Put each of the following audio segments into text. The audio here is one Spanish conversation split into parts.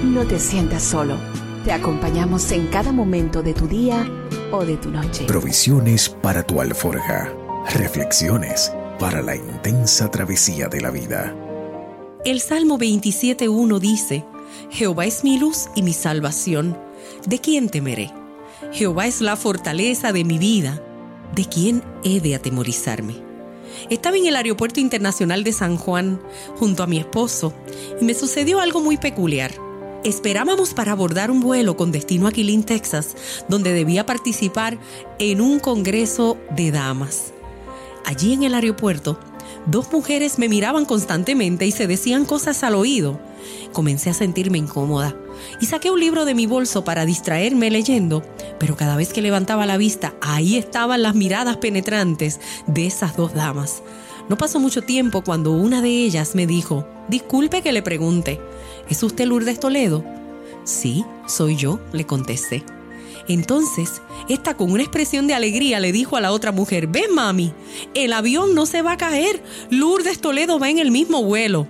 No te sientas solo. Te acompañamos en cada momento de tu día o de tu noche. Provisiones para tu alforja. Reflexiones para la intensa travesía de la vida. El Salmo 27:1 dice: Jehová es mi luz y mi salvación. ¿De quién temeré? Jehová es la fortaleza de mi vida. ¿De quién he de atemorizarme? Estaba en el Aeropuerto Internacional de San Juan junto a mi esposo y me sucedió algo muy peculiar. Esperábamos para abordar un vuelo con destino a Killeen, Texas, donde debía participar en un congreso de damas. Allí en el aeropuerto, 2 mujeres me miraban constantemente y se decían cosas al oído. Comencé a sentirme incómoda y saqué un libro de mi bolso para distraerme leyendo, pero cada vez que levantaba la vista, ahí estaban las miradas penetrantes de esas 2 damas. No pasó mucho tiempo cuando una de ellas me dijo: disculpe que le pregunte, ¿es usted Lourdes Toledo? Sí, soy yo, le contesté. Entonces, esta con una expresión de alegría le dijo a la otra mujer: ven mami, el avión no se va a caer, Lourdes Toledo va en el mismo vuelo.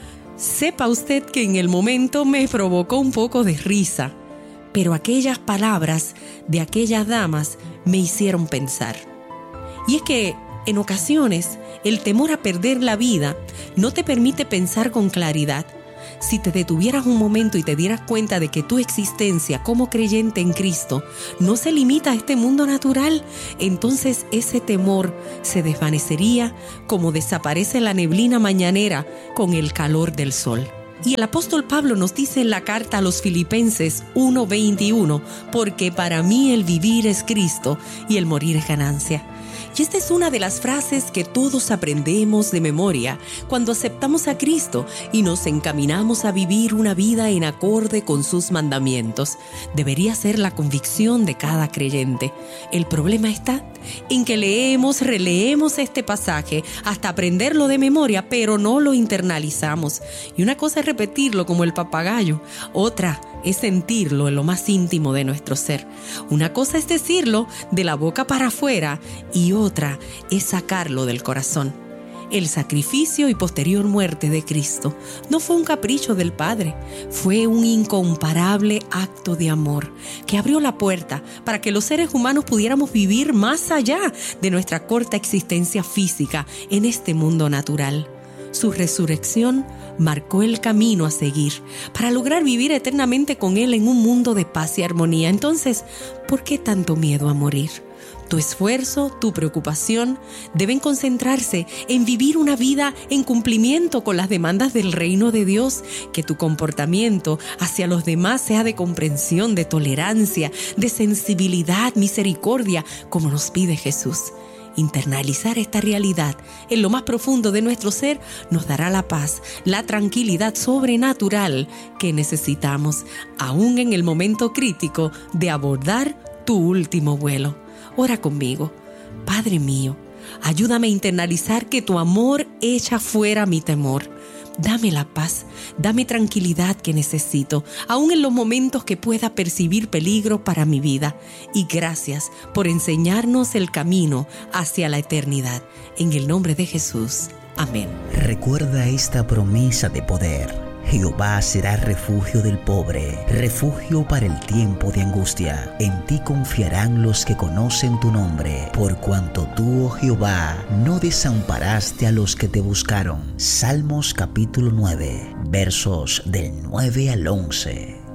Sepa usted que en el momento me provocó un poco de risa, pero aquellas palabras de aquellas damas me hicieron pensar. Y es que en ocasiones el temor a perder la vida no te permite pensar con claridad. Si te detuvieras un momento y te dieras cuenta de que tu existencia como creyente en Cristo no se limita a este mundo natural, entonces ese temor se desvanecería como desaparece la neblina mañanera con el calor del sol. Y el apóstol Pablo nos dice en la carta a los Filipenses 1:21, porque para mí el vivir es Cristo y el morir es ganancia. Y esta es una de las frases que todos aprendemos de memoria cuando aceptamos a Cristo y nos encaminamos a vivir una vida en acorde con sus mandamientos. Debería ser la convicción de cada creyente. El problema está en que leemos, releemos este pasaje hasta aprenderlo de memoria, pero no lo internalizamos. Y una cosa es repetirlo como el papagayo, otra es sentirlo en lo más íntimo de nuestro ser. Una cosa es decirlo de la boca para afuera y otra es sacarlo del corazón. El sacrificio y posterior muerte de Cristo no fue un capricho del Padre, fue un incomparable acto de amor que abrió la puerta para que los seres humanos pudiéramos vivir más allá de nuestra corta existencia física en este mundo natural. Su resurrección marcó el camino a seguir para lograr vivir eternamente con Él en un mundo de paz y armonía. Entonces, ¿por qué tanto miedo a morir? Tu esfuerzo, tu preocupación deben concentrarse en vivir una vida en cumplimiento con las demandas del reino de Dios, que tu comportamiento hacia los demás sea de comprensión, de tolerancia, de sensibilidad, misericordia, como nos pide Jesús. Internalizar esta realidad en lo más profundo de nuestro ser nos dará la paz, la tranquilidad sobrenatural que necesitamos, aún en el momento crítico de abordar tu último vuelo. Ora conmigo. Padre mío, ayúdame a internalizar que tu amor echa fuera mi temor. Dame la paz, dame tranquilidad que necesito, aún en los momentos que pueda percibir peligro para mi vida. Y gracias por enseñarnos el camino hacia la eternidad. En el nombre de Jesús. Amén. Recuerda esta promesa de poder. Jehová será refugio del pobre, refugio para el tiempo de angustia. En ti confiarán los que conocen tu nombre, por cuanto tú, oh Jehová, no desamparaste a los que te buscaron. Salmos capítulo 9, versos del 9 al 11.